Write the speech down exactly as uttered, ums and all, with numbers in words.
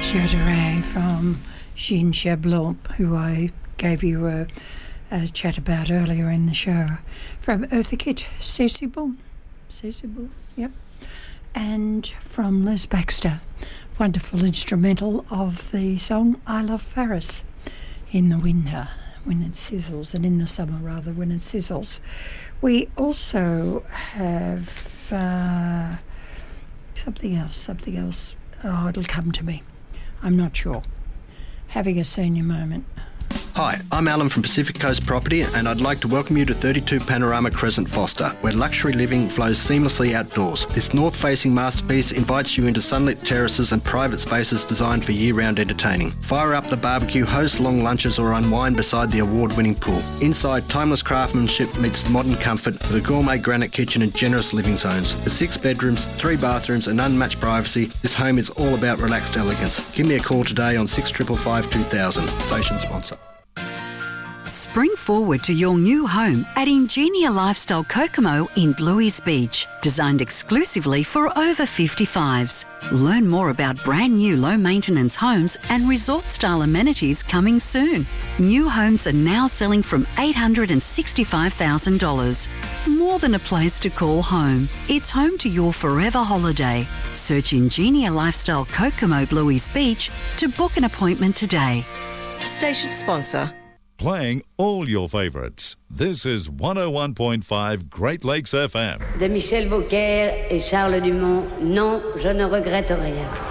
Je dirais from Jean Chablot, who I gave you a, a chat about earlier in the show. From Eartha Kitt, C'est si bon. C'est si bon, yep. And from Liz Baxter, wonderful instrumental of the song I Love Paris, in the winter when it sizzles, and in the summer rather when it sizzles. We also have uh, something else, something else. Oh, it'll come to me. I'm not sure. Having a senior moment. Hi, I'm Alan from Pacific Coast Property, and I'd like to welcome you to thirty-two Panorama Crescent Foster, where luxury living flows seamlessly outdoors. This north-facing masterpiece invites you into sunlit terraces and private spaces designed for year-round entertaining. Fire up the barbecue, host long lunches, or unwind beside the award-winning pool. Inside, timeless craftsmanship meets modern comfort with a gourmet granite kitchen and generous living zones. With six bedrooms, three bathrooms, and unmatched privacy, this home is all about relaxed elegance. Give me a call today on six five five two thousand. Station sponsor. Spring forward to your new home at Ingenia Lifestyle Kokomo in Bluey's Beach, designed exclusively for over fifty-fives. Learn more about brand new low-maintenance homes and resort-style amenities coming soon. New homes are now selling from eight hundred sixty-five thousand dollars. More than a place to call home. It's home to your forever holiday. Search Ingenia Lifestyle Kokomo Bluey's Beach to book an appointment today. Station sponsor. Playing all your favourites. This is one oh one point five Great Lakes F M. De Michel Beaucaire et Charles Dumont, non, je ne regrette rien.